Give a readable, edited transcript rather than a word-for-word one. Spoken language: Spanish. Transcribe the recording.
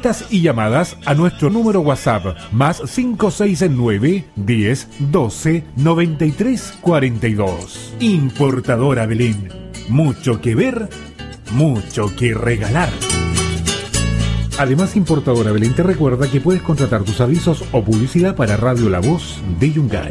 Consultas y llamadas a nuestro número WhatsApp más 569 10 12 93 42. Importadora Belén. Mucho que ver, mucho que regalar. Además, Importadora Belén te recuerda que puedes contratar tus avisos o publicidad para Radio La Voz de Yungay.